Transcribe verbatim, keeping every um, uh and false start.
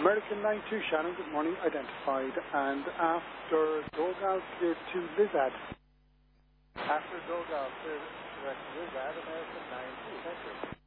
American nine two, Shannon, good morning, identified. And after Dogal, cleared to Lizard. After Dogal, cleared direct to Lizard, American nine two, thank you.